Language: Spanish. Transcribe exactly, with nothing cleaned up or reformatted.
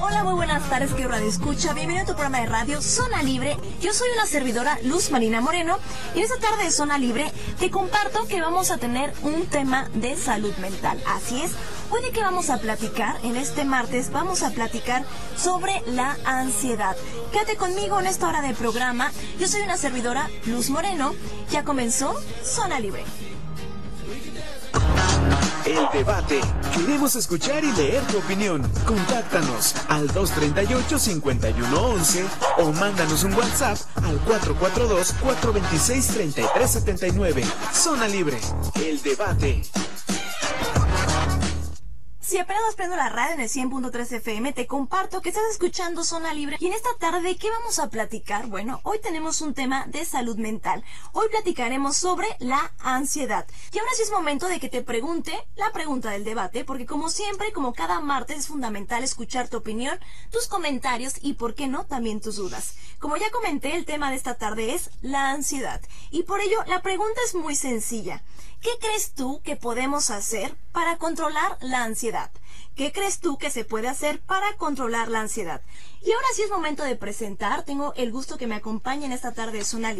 Hola, muy buenas tardes, que radio escucha. Bienvenido a tu programa de radio Zona Libre. Yo soy una servidora, Luz Marina Moreno, y en esta tarde de Zona Libre te comparto que vamos a tener un tema de salud mental. Así es. Hoy de qué vamos a platicar, en este martes vamos a platicar sobre la ansiedad. Quédate conmigo en esta hora de programa. Yo soy una servidora, Luz Moreno. Ya comenzó Zona Libre. El debate. Queremos escuchar y leer tu opinión. Contáctanos al dos treinta y ocho, cincuenta y uno once o mándanos un WhatsApp al cuatro cuatro dos, cuatro dos seis, tres tres siete nueve. Zona Libre. El debate. Si apenas vas prendo la radio en el cien punto tres F M, te comparto que estás escuchando Zona Libre. Y en esta tarde, ¿de qué vamos a platicar? Bueno, hoy tenemos un tema de salud mental. Hoy platicaremos sobre la ansiedad. Y ahora sí es momento de que te pregunte la pregunta del debate, porque como siempre, como cada martes, es fundamental escuchar tu opinión, tus comentarios y, ¿por qué no?, también tus dudas. Como ya comenté, el tema de esta tarde es la ansiedad. Y por ello, la pregunta es muy sencilla. ¿Qué crees tú que podemos hacer para controlar la ansiedad? ¿Qué crees tú que se puede hacer para controlar la ansiedad? Y ahora sí es momento de presentar. Tengo el gusto que me acompañe en esta tarde de Zona Libre.